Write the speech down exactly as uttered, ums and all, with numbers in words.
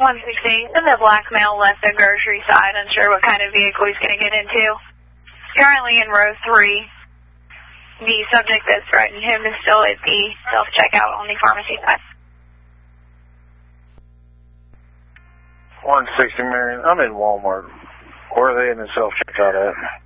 one sixty, in the black male left the grocery side, unsure what kind of vehicle he's going to get into. Currently in row three. The subject that's threatened him is still at the self-checkout on the pharmacy side. one sixty, Marion. I'm in Walmart. Where are they in the self-checkout at?